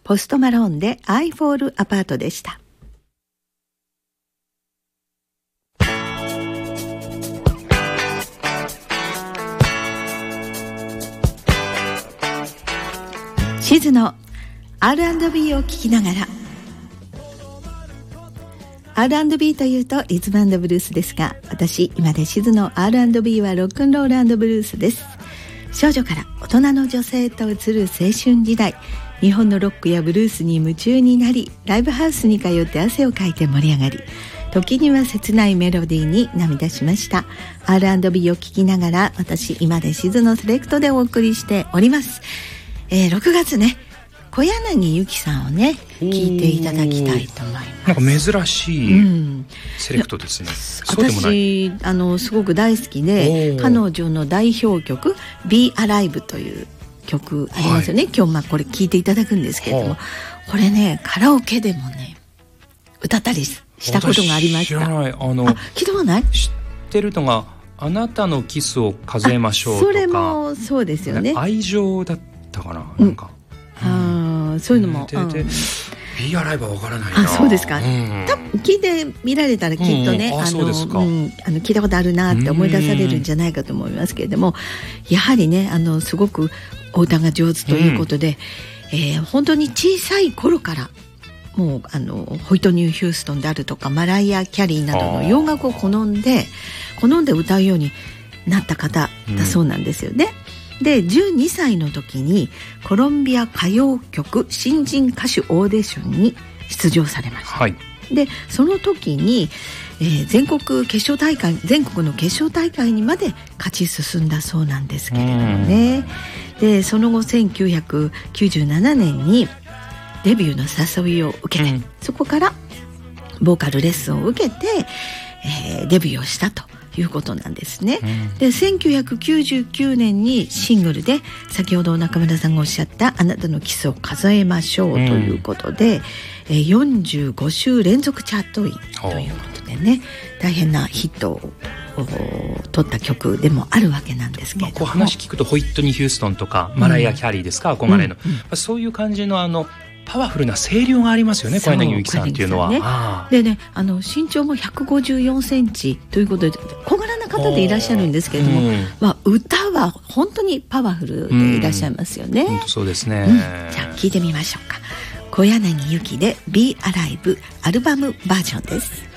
ポストマローンで I Fall Apart でした。シズの R&B を聴きながら、 R&B というとリズム&ブルースですが、私今でシズの R&B はロックンロール&ブルースです。少女から大人の女性と移る青春時代、日本のロックやブルースに夢中になり、ライブハウスに通って汗をかいて盛り上がり、時には切ないメロディーに涙しました。 R&B を聴きながら、私今でシズのセレクトでお送りしております。6月ね、小柳ゆきさんをね聞いていただきたいと思います。 なんか珍しいセレクトですね。そうでもない。 私すごく大好きで、彼女の代表曲 Be Alive という曲ありますよね、はい、今日これ聞いていただくんですけれども、これねカラオケでもね歌ったりしたことがありました。 知らない。 聞いたことない？ 知ってるのがあなたのキスを数えましょうとか、 それもそうですよね。 愛情だったかな、なんか、 そういうのも、 Be Alive は分からないな。 そうですか、多分聞いてみられたらきっとね、聞いたことあるなって思い出されるんじゃないかと思いますけれども、やはりねすごくお歌が上手ということで、本当に小さい頃からもうホイットニー・ヒューストンであるとかマライア・キャリーなどの洋楽を好んで歌うようになった方だそうなんですよね。で12歳の時にコロンビア歌謡曲新人歌手オーディションに出場されました、はい、でその時に、全国の決勝大会にまで勝ち進んだそうなんですけれどもね。でその後1997年にデビューの誘いを受けて、そこからボーカルレッスンを受けて、デビューをしたということなんですね、で1999年にシングルで先ほど中村さんがおっしゃったあなたのキスを数えましょうということで、45週連続チャートインということでね、大変なヒットを取った曲でもあるわけなんですけれども、 こう話聞くとホイットニー・ヒューストンとかマライア・キャリーですか、憧れの、そういう感じのパワフルな声量がありますよね、小柳ゆきさんっていうのは。 でね、身長も154センチということで小柄な方でいらっしゃるんですけれども、歌は本当にパワフルでいらっしゃいますよね。 本当そうですね、 じゃあ聞いてみましょうか。小柳ゆきで Be Alive アルバムバージョンです。